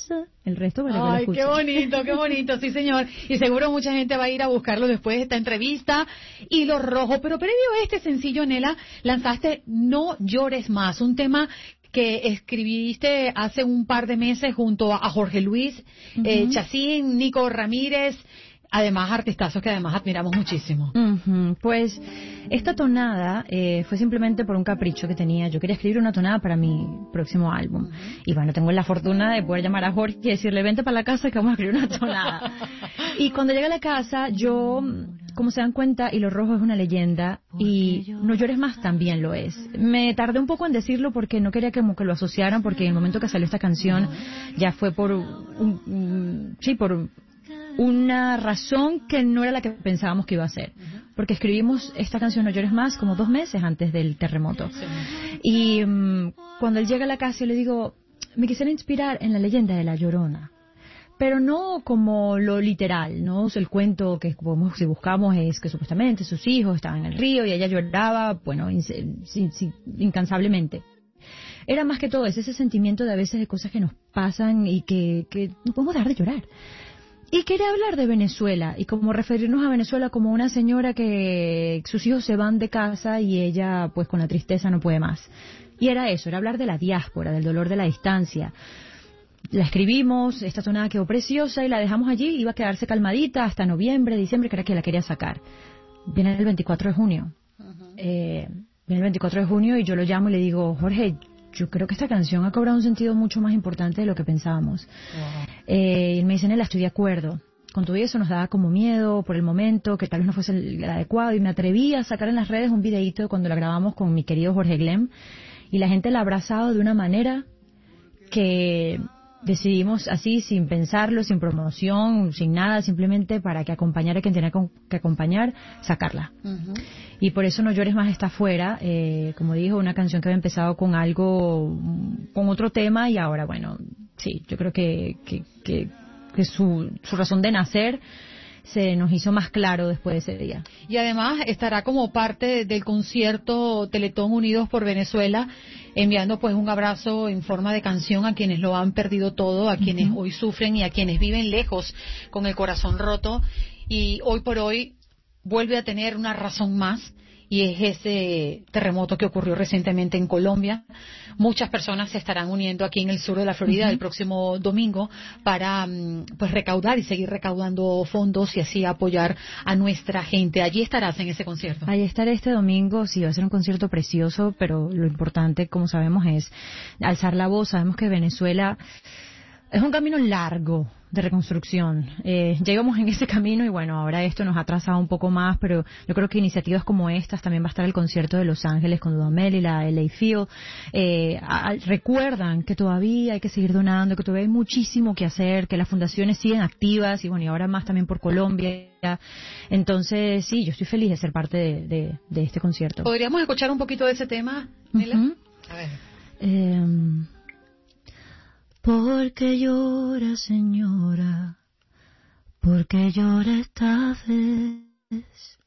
casa. El resto para que lo escuchen. Qué bonito, sí señor. Y seguro mucha gente va a ir a buscarlo después de esta entrevista. Hilo Rojo. Pero previo a este sencillo, Nela, lanzaste No Llores Más, un tema que escribiste hace un par de meses junto a Jorge Luis, Chacín, Nico Ramírez, además artistazos que además admiramos muchísimo. Pues esta tonada fue simplemente por un capricho que tenía. Yo quería escribir una tonada para mi próximo álbum. Y bueno, tengo la fortuna de poder llamar a Jorge y decirle, vente para la casa que vamos a escribir una tonada. Y cuando llegué a la casa, yo, como se dan cuenta, Hilo Rojo es una leyenda y No Llores Más también lo es. Me tardé un poco en decirlo porque no quería como que lo asociaran, porque en el momento que salió esta canción ya fue por por una razón que no era la que pensábamos que iba a ser. Porque escribimos esta canción No Llores Más como 2 meses antes del terremoto. Y cuando él llega a la casa, yo le digo, me quisiera inspirar en la leyenda de La Llorona. Pero no como lo literal, ¿no? O sea, el cuento que si buscamos es que supuestamente sus hijos estaban en el río y ella lloraba, bueno, incansablemente. Era más que todo ese sentimiento de a veces de cosas que nos pasan y que no podemos dejar de llorar. Y quería hablar de Venezuela y como referirnos a Venezuela como una señora que sus hijos se van de casa y ella pues con la tristeza no puede más. Y era eso, era hablar de la diáspora, del dolor de la distancia. La escribimos, esta tonada quedó preciosa y la dejamos allí, iba a quedarse calmadita hasta noviembre, diciembre, que era que la quería sacar. Viene el 24 de junio. Viene el 24 de junio y yo lo llamo y le digo, Jorge, yo creo que esta canción ha cobrado un sentido mucho más importante de lo que pensábamos. Y él me dice, Nela, estoy de acuerdo. Con todo eso nos daba como miedo por el momento, que tal vez no fuese el adecuado, y me atreví a sacar en las redes un videíto de cuando la grabamos con mi querido Jorge Glem, y la gente la ha abrazado de una manera que decidimos así, sin pensarlo, sin promoción, sin nada, simplemente para que acompañara a quien tenía que acompañar, sacarla. Y por eso No Llores Más está afuera, como dijo, una canción que había empezado con algo, con otro tema, y ahora, bueno, sí, yo creo que su razón de nacer se nos hizo más claro después de ese día. Y además estará como parte del concierto Teletón Unidos por Venezuela, enviando pues un abrazo en forma de canción a quienes lo han perdido todo, a quienes hoy sufren y a quienes viven lejos con el corazón roto, y hoy por hoy vuelve a tener una razón más, y es ese terremoto que ocurrió recientemente en Colombia. Muchas personas se estarán uniendo aquí en el sur de la Florida el próximo domingo para pues recaudar y seguir recaudando fondos y así apoyar a nuestra gente. Allí estarás en ese concierto. Allí estaré este domingo, sí, va a ser un concierto precioso, pero lo importante, como sabemos, es alzar la voz. Sabemos que Venezuela es un camino largo de reconstrucción. Ya íbamos en ese camino y bueno, ahora esto nos ha atrasado un poco más, pero yo creo que iniciativas como estas, también va a estar el concierto de Los Ángeles con Dudamel y la LA Field, recuerdan que todavía hay que seguir donando, que todavía hay muchísimo que hacer, que las fundaciones siguen activas y bueno, y ahora más también por Colombia. Entonces, sí, yo estoy feliz de ser parte de este concierto. ¿Podríamos escuchar un poquito de ese tema, Nela? A ver. Porque llora, señora, porque llora esta vez.